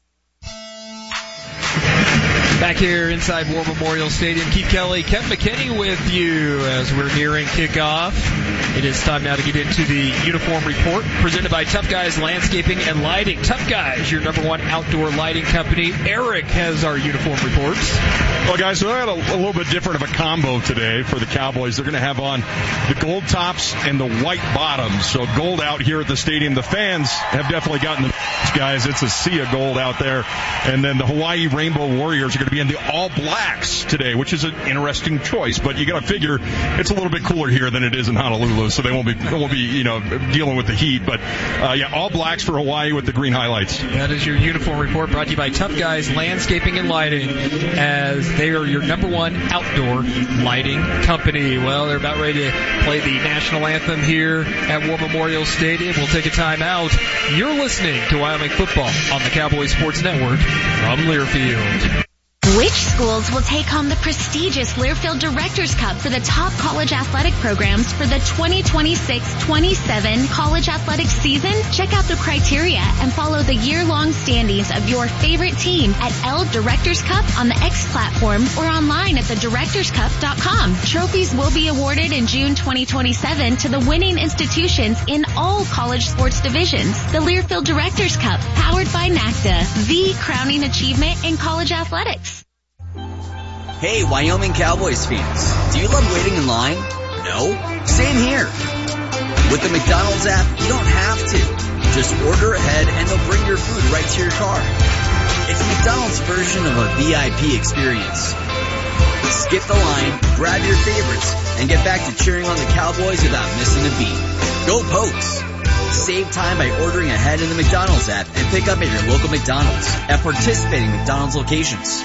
Back here inside War Memorial Stadium, Keith Kelly, Kevin McKinney with you as we're nearing kickoff. It is time now to get into the uniform report presented by Tough Guys Landscaping and Lighting. Tough Guys, your number one outdoor lighting company. Eric has our uniform reports. Well, guys, so I had a little bit different of a combo today for the Cowboys. They're going to have on the gold tops and the white bottoms. So gold out here at the stadium. The fans have definitely gotten the guys. It's a sea of gold out there. And then the Hawaii Rainbow Warriors are going to be in the all blacks today, which is an interesting choice. But you got to figure it's a little bit cooler here than it is in Honolulu, so they won't be dealing with the heat. But all blacks for Hawaii with the green highlights. That is your uniform report brought to you by Tough Guys Landscaping and Lighting, as they are your number one outdoor lighting company. Well, they're about ready to play the national anthem here at War Memorial Stadium. We'll take a time out. You're listening to Wyoming football on the Cowboy Sports Network from Learfield. Which schools will take home the prestigious Learfield Directors Cup for the top college athletic programs for the 2026-27 college athletics season? Check out the criteria and follow the year-long standings of your favorite team at L Directors Cup on the X platform or online at thedirectorscup.com. Trophies will be awarded in June 2027 to the winning institutions in all college sports divisions. The Learfield Directors Cup, powered by NACDA, the crowning achievement in college athletics. Hey, Wyoming Cowboys fans, do you love waiting in line? No? Same here. With the McDonald's app, you don't have to. Just order ahead and they'll bring your food right to your car. It's McDonald's version of a VIP experience. Skip the line, grab your favorites, and get back to cheering on the Cowboys without missing a beat. Go Pokes! Save time by ordering ahead in the McDonald's app and pick up at your local McDonald's at participating McDonald's locations.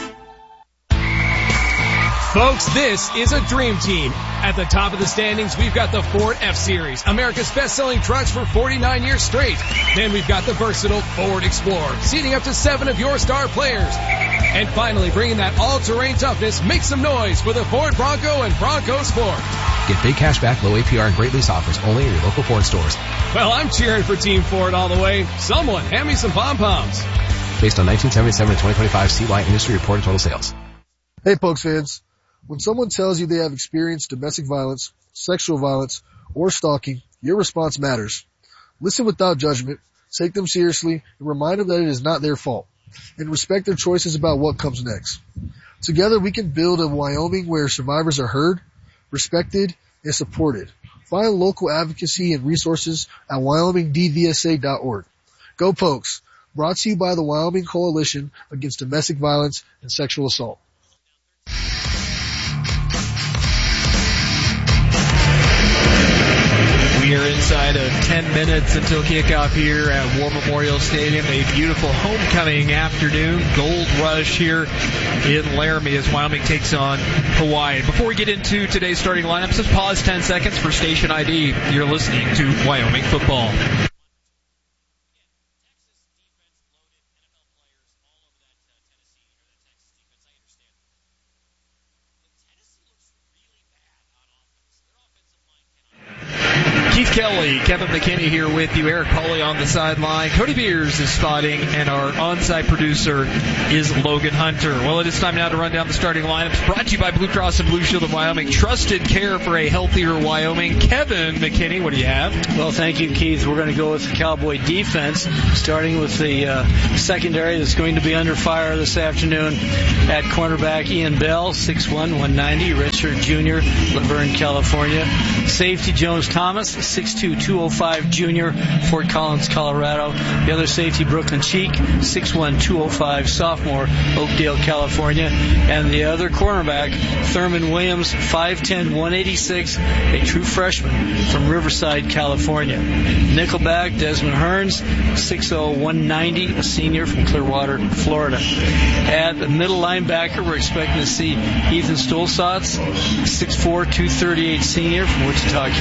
Folks, this is a dream team. At the top of the standings, we've got the Ford F-Series, America's best-selling trucks for 49 years straight. Then we've got the versatile Ford Explorer, seating up to 7 of your star players. And finally, bringing that all-terrain toughness, make some noise for the Ford Bronco and Bronco Sport. Get big cash back, low APR, and great lease offers only in your local Ford stores. Well, I'm cheering for Team Ford all the way. Someone, hand me some pom-poms. based on 1977 to 2025 CY industry reported total sales. Hey, Pokes fans. When someone tells you they have experienced domestic violence, sexual violence, or stalking, your response matters. Listen without judgment, take them seriously, and remind them that it is not their fault, and respect their choices about what comes next. Together we can build a Wyoming where survivors are heard, respected, and supported. Find local advocacy and resources at wyomingdvsa.org. Go Pokes! Brought to you by the Wyoming Coalition Against Domestic Violence and Sexual Assault. We are inside of 10 minutes until kickoff here at War Memorial Stadium. A beautiful homecoming afternoon. Gold rush here in Laramie as Wyoming takes on Hawaii. Before we get into today's starting lineups, let's pause 10 seconds for station ID. You're listening to Wyoming football. Keith Kelly, Kevin McKinney here with you. Eric Pauly on the sideline. Cody Beers is spotting, and our on-site producer is Logan Hunter. Well, it is time now to run down the starting lineups. Brought to you by Blue Cross and Blue Shield of Wyoming. Trusted care for a healthier Wyoming. Kevin McKinney, what do you have? Well, thank you, Keith. We're going to go with the Cowboy defense, starting with the secondary that's going to be under fire this afternoon. At cornerback, Ian Bell, 6'1", 190, redshirt junior, Laverne, California. Safety, Jones Thomas, 6'2", 205, junior, Fort Collins, Colorado. The other safety, Brooklyn Cheek, 6'1", 205, sophomore, Oakdale, California. And the other cornerback, Thurman Williams, 5'10", 186, a true freshman from Riverside, California. Nickelback, Desmond Hearns, 6'0", 190, a senior from Clearwater, Florida. At the middle linebacker, we're expecting to see Ethan Stolzatz, 6'4", 238, senior from Wichita,